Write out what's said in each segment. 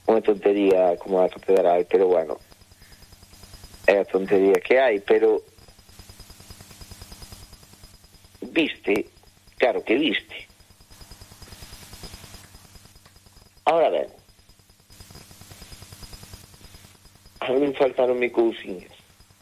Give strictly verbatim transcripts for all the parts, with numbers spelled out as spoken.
unha tontería como a catedral, pero bueno, é a tontería que hai, pero viste, claro que viste. Ahora ben, a mí faltaron mi cousiñas.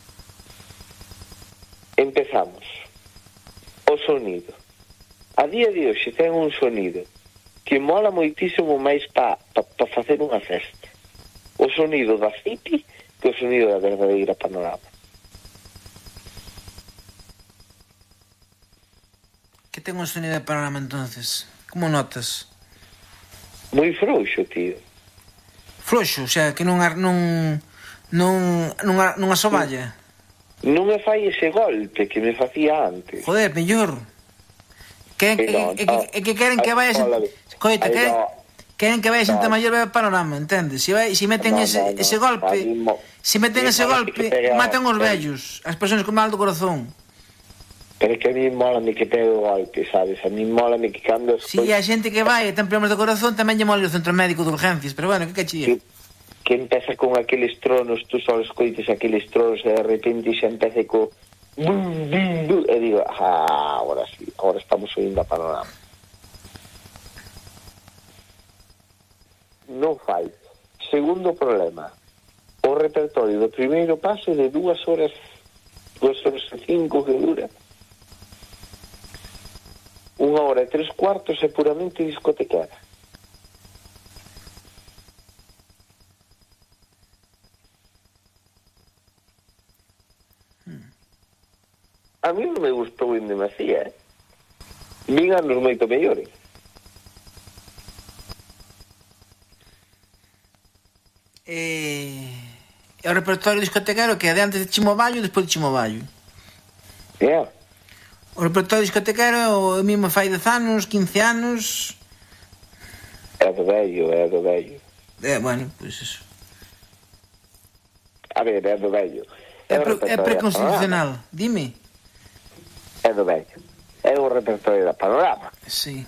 Empezamos. O sonido. A día de hoxe ten un sonido que mola moitísimo máis para pa, pa facer unha festa. O sonido da City que o sonido da verdadeira Panorama. Que ten un sonido de Panorama entonces? Como notas? Moi frouxo, tío. Frouxo, o sea, que non non non non non asoballa. Non me fai ese golpe que me facía antes. Joder, mellor. Que que que que queren que vaya coita, que queren que vaya xente maior ver Panorama, entendes? Si vai, si meten ese ese golpe, si meten ese golpe, matan os vellos, as persoas con mal do corazón. Pero é que a mí mola me que pegue o golpe, sabes? A mí mola me que cambio... Si a xente que vai e ten problemas de corazón tamén lle mola o centro médico de urgencias, pero bueno, que cachía. Que, que empeza con aqueles tronos, tú só escoites aqueles tronos e de repente xa empece co... Bum, bum, bum, e digo, ah, ahora sí, ahora estamos oindo a Panorama. Non fai. Segundo problema, o repertorio do primeiro paso de dúas horas, dúas horas e cinco que dura, unha hora e tres cuartos é puramente discotequera. A mí non me gustou en demasía, eh? Vin anos moito mellores. E... e o repertorio discotequero que é de antes de Chimoballo e despois de Chimoballo? Yeah. O repertorio discotequero é o mismo fai dez anos, quince anos... É do vello, é do vello. É, bueno, pois pues eso. A ver, é do vello. É, pre, é preconstitucional, dime. É do vello. É o repertorio da Panorama. Sí.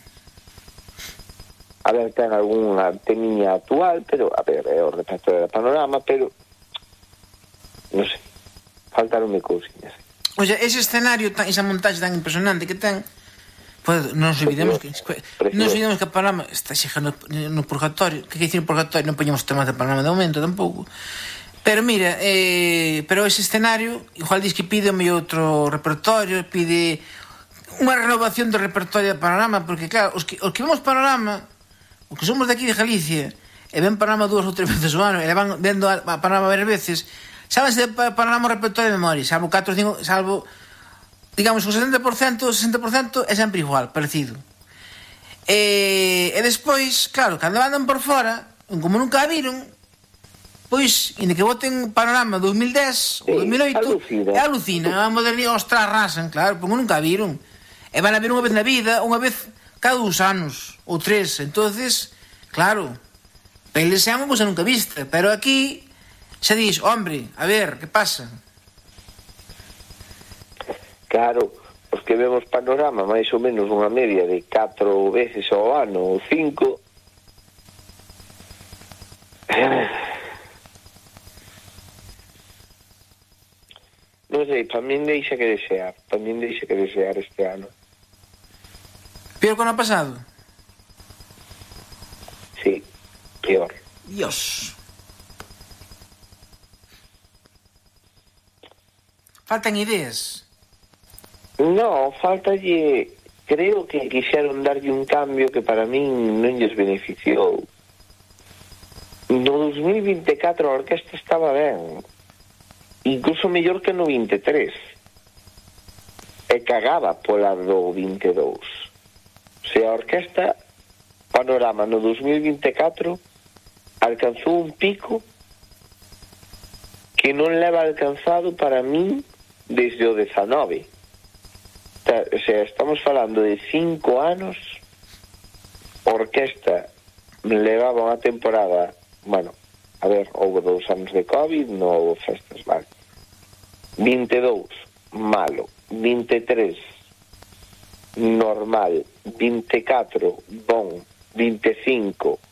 A ver, ten algunha temiña actual, pero, a ver, é o repertorio da Panorama, pero non sei, faltaron me cousiñas. O sea, ese escenario, esa montaxe tan impresionante que ten, pues, non nos olvidemos que non nos olvidemos que a Panorama está xegando no purgatorio. Que quer dicir purgatorio? Non poñemos temas de Panorama de momento tampouco. Pero mira, eh, pero ese escenario igual diz que pide o mellor outro repertorio, pide unha renovación do repertorio de Panorama, porque claro, os que, os que vemos Panorama, os que somos de aquí de Galicia e ven Panorama dúas ou tres veces o ano e van vendo a, a Panorama varias veces, sabes de Panorama o repertorio de memoria, salvo catro ou cinco, salvo digamos o setenta por cento, o sesenta por cento é sempre igual, parecido. E, e despois, claro, cando andan por fora, como nunca a viron, pois, inda que voten Panorama dos mil dez ou dos mil oito, é alucina, a modernidade, ostras, arrasan, claro, porque nunca a viron. E van a ver unha vez na vida, unha vez cada dous anos, ou tres, entonces, claro, para eles é unha cosa nunca vista, pero aquí se dis, hombre, a ver, que pasa? Claro, os que vemos Panorama máis ou menos unha media de catro veces ao ano, ou cinco, non sei, para min deixa que desear, para min deixa que desear este ano. Peor que o ano pasado? Sí, peor. Dios. Faltan ideas. No, faltalle... Creo que quixeron darlle un cambio que para min non lles beneficiou. No dos mil vinte e catro a orquesta estaba ben. Incluso mellor que no vinte e tres. E cagaba pola do vinte e dous. Se a orquesta Panorama no dos mil vinte e catro alcanzou un pico que non leva alcanzado para min desde o dezanove. O sea, estamos falando de cinco anos. A orquesta levaba unha temporada, bueno, a ver, houve dous anos de COVID, non houve festas, vale. vinte e dous, malo. vinte e tres, normal. vinte e catro, bon. vinte e cinco,